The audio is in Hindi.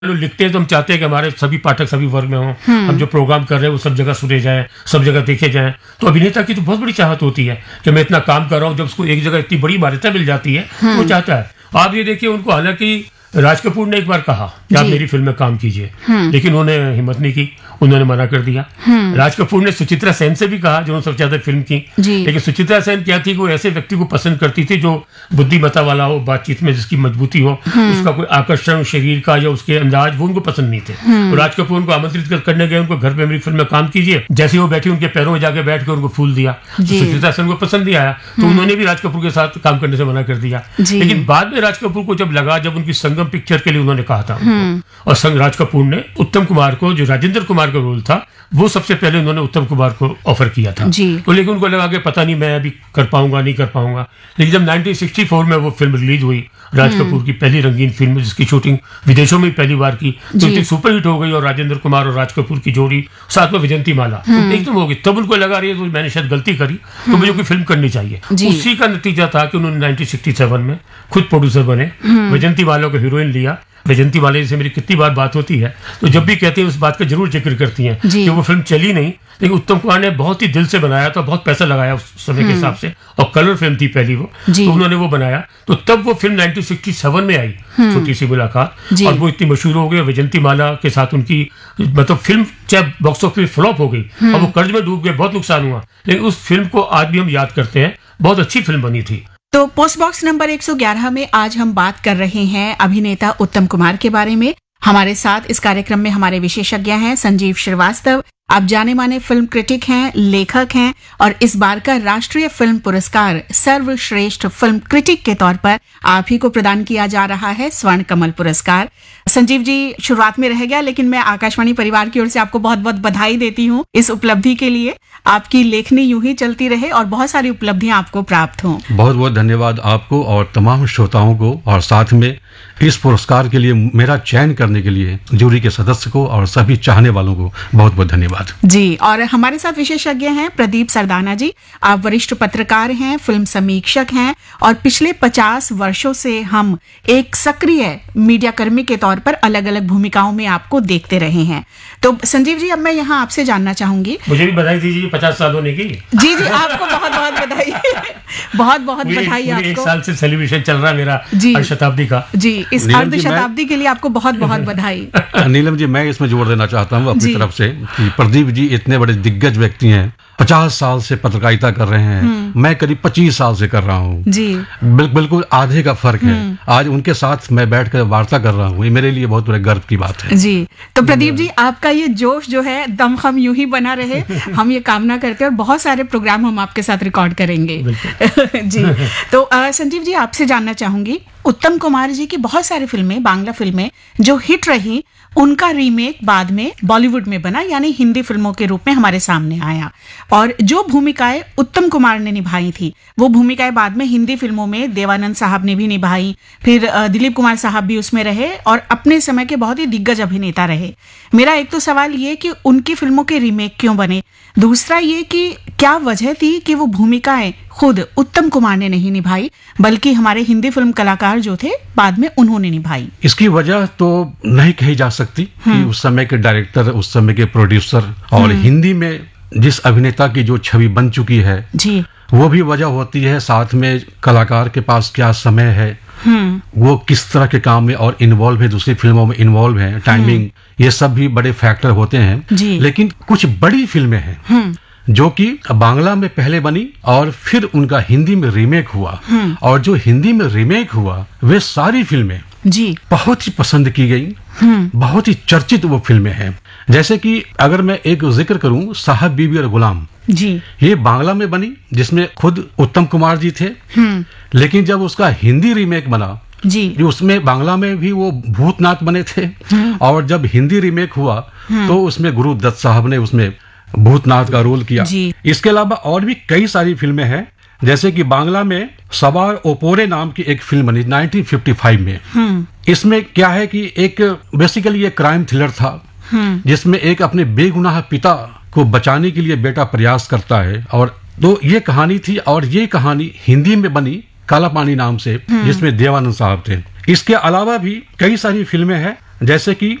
लोग लिखते हैं तो हम चाहते हैं कि हमारे सभी पाठक सभी वर्ग में हों, हम जो प्रोग्राम कर रहे हैं वो सब जगह सुने जाएं, सब जगह देखे जाएं। तो अभिनेता की तो बहुत बड़ी चाहत होती है कि मैं इतना काम कर रहा हूँ, जब उसको एक जगह इतनी बड़ी मान्यता मिल जाती है तो वो चाहता है। आप ये देखिए, उनको हालांकि राज कपूर ने एक बार कहा कि आप मेरी फिल्म में काम कीजिए, लेकिन उन्होंने हिम्मत नहीं की, उन्होंने मना कर दिया। राज कपूर ने सुचित्रा सेन से भी कहा, जो सबसे ज्यादा फिल्म की, लेकिन सुचित्रा सेन क्या थी, वो ऐसे व्यक्ति को पसंद करती थी जो बुद्धिमत्ता वाला हो, बातचीत में जिसकी मजबूती हो, उसका कोई आकर्षण शरीर का या उसके अंदाज, वो उनको पसंद नहीं थे। तो राज कपूर उनको आमंत्रित करने गए, उनको घर पे मेरी फिल्म में काम कीजिए। जैसे वो बैठी, उनके पैरों में जाके बैठ कर उनको फूल दिया। सुचित्रा सेन को पसंद नहीं आया, तो उन्होंने भी राज कपूर के साथ काम करने से मना कर दिया। लेकिन बाद में राज कपूर को जब लगा, जब उनकी संगम पिक्चर के लिए उन्होंने कहा था और संग राज कपूर ने उत्तम कुमार को, जो राजेंद्र कुमार का रोल था, वो सबसे पहले उन्होंने उत्तम कुमार को ऑफर किया था। तो लेकिन उनको लगा कि पता नहीं मैं अभी कर पाऊंगा नहीं कर पाऊंगा। लेकिन जब 1964 में वो फिल्म रिलीज हुई, राज कपूर की पहली रंगीन फिल्म, जिसकी शूटिंग विदेशों में पहली बार की, तो इतनी सुपरहिट हो गई और राजेंद्र कुमार और राज कपूर की जोड़ी साथ में विजंती माला एकदम हो गई। तब उनको लगा रही है तो मैंने शायद गलती करी, तो मुझे कोई फिल्म करनी चाहिए। उसी का नतीजा था कि उन्होंने 1967 में खुद प्रोड्यूसर बने, विजंती माला को हीरोइन लिया। विजंती वाले से मेरी कितनी बार बात होती है, तो जब भी कहते हैं उस बात का जरूर जिक्र करती हैं कि वो फिल्म चली नहीं, लेकिन उत्तम कुमार ने बहुत ही दिल से बनाया था, बहुत पैसा लगाया उस समय के हिसाब से, और कलर फिल्म थी पहली वो, तो उन्होंने वो बनाया। तो तब वो फिल्म 1967 में आई, छोटी सी मुलाकात, और वो इतनी मशहूर हो गई। विजंती माला के साथ उनकी मतलब फिल्म चाहे बॉक्स ऑफिस फ्लॉप हो गई और वो कर्ज में डूब गए, बहुत नुकसान हुआ, लेकिन उस फिल्म को आज भी हम याद करते हैं, बहुत अच्छी फिल्म बनी थी। तो पोस्ट बॉक्स नंबर 111 में आज हम बात कर रहे हैं अभिनेता उत्तम कुमार के बारे में। हमारे साथ इस कार्यक्रम में हमारे विशेषज्ञ हैं संजीव श्रीवास्तव। आप जाने माने फिल्म क्रिटिक हैं, लेखक हैं, और इस बार का राष्ट्रीय फिल्म पुरस्कार सर्वश्रेष्ठ फिल्म क्रिटिक के तौर पर आप ही को प्रदान किया जा रहा है, स्वर्ण कमल पुरस्कार। संजीव जी, शुरुआत में रह गया, लेकिन मैं आकाशवाणी परिवार की ओर से आपको बहुत बहुत बधाई देती हूँ इस उपलब्धि के लिए। आपकी लेखनी यूं ही चलती रहे और बहुत सारी उपलब्धियां आपको प्राप्त हों। बहुत बहुत धन्यवाद आपको और तमाम श्रोताओं को, और साथ में इस पुरस्कार के लिए मेरा चयन करने के लिए जूरी के सदस्य को और सभी चाहने वालों को बहुत बहुत धन्यवाद जी। और हमारे साथ विशेषज्ञ हैं प्रदीप सरदाना जी। आप वरिष्ठ पत्रकार हैं, फिल्म समीक्षक हैं, और पिछले 50 वर्षों से हम एक सक्रिय मीडिया कर्मी के तौर पर अलग अलग भूमिकाओं में आपको देखते रहे हैं। तो संजीव जी, अब मैं यहाँ आपसे जानना चाहूंगी। मुझे भी बधाई दीजिए 50 साल होने की। जी जी, आपको बहुत बहुत बधाई। बहुत बहुत बधाई आपको। एक साल से सेलिब्रेशन चल रहा है मेरा अर्ध शताब्दी का। जी, इस अर्ध शताब्दी के लिए आपको बहुत बहुत बधाई। नीलम जी, मैं इसमें जोर देना चाहता हूँ अपनी तरफ से कि प्रदीप जी इतने बड़े दिग्गज व्यक्ति हैं, 50 साल से पत्रकारिता कर रहे हैं, मैं करीब 25 साल से कर रहा हूँ जी। बिल्कुल आधे का फर्क है। आज उनके साथ मैं बैठकर वार्ता कर रहा हूँ, ये मेरे लिए बहुत बड़े गर्व की बात है जी। तो प्रदीप जी, आपका ये जोश जो है दमखम यूं ही बना रहे, हम ये कामना करते हैं, और बहुत सारे प्रोग्राम हम आपके साथ रिकॉर्ड करेंगे जी। तो संजीव जी, आपसे जानना चाहूंगी, उत्तम कुमार जी की बहुत सारी फिल्में, बांग्ला फिल्में जो हिट रही, उनका रीमेक बाद में बॉलीवुड में बना, यानी हिंदी फिल्मों के रूप में हमारे सामने आया, और जो भूमिकाएं उत्तम कुमार ने निभाई थी, वो भूमिकाएं बाद में हिंदी फिल्मों में देवानंद साहब ने भी निभाई, फिर दिलीप कुमार साहब भी उसमें रहे और अपने समय के बहुत ही दिग्गज अभिनेता रहे। मेरा एक तो सवाल ये कि उनकी फिल्मों के रीमेक क्यों बने, दूसरा ये कि क्या वजह थी कि वो भूमिकाएं खुद उत्तम कुमार ने नहीं निभाई, बल्कि हमारे हिंदी फिल्म कलाकार जो थे बाद में उन्होंने निभाई। इसकी वजह तो नहीं कही जा सकती कि उस समय के डायरेक्टर, उस समय के प्रोड्यूसर, और हिंदी में जिस अभिनेता की जो छवि बन चुकी है जी, वो भी वजह होती है। साथ में कलाकार के पास क्या समय है, वो किस तरह के काम में और इन्वॉल्व है, दूसरी फिल्मों में इन्वॉल्व है, टाइमिंग, ये सब भी बड़े फैक्टर होते हैं। लेकिन कुछ बड़ी फिल्में हैं जो कि बांग्ला में पहले बनी और फिर उनका हिंदी में रीमेक हुआ, और जो हिंदी में रीमेक हुआ वे सारी फिल्में जी बहुत ही पसंद की गई, बहुत ही चर्चित वो फिल्में हैं। जैसे कि अगर मैं एक जिक्र करूं, साहब बीबी और गुलाम जी, ये बांग्ला में बनी, जिसमें खुद उत्तम कुमार जी थे, लेकिन जब उसका हिंदी रीमेक बना जी, जो उसमें बांग्ला में भी वो भूतनाथ बने थे, और जब हिंदी रीमेक हुआ तो उसमें गुरु दत्त साहब ने उसमें भूतनाथ का रोल किया। इसके अलावा और भी कई सारी फिल्में हैं, जैसे कि बांग्ला में सवार ओपोरे नाम की एक फिल्म बनी 1955 में। इसमें क्या है कि एक बेसिकली एक क्राइम थ्रिलर था, जिसमें एक अपने बेगुनाह पिता को बचाने के लिए बेटा प्रयास करता है, और तो ये कहानी थी, और ये कहानी हिंदी में बनी काला पानी नाम से, जिसमें देवानंद साहब थे। इसके अलावा भी कई सारी फिल्में हैं जैसे कि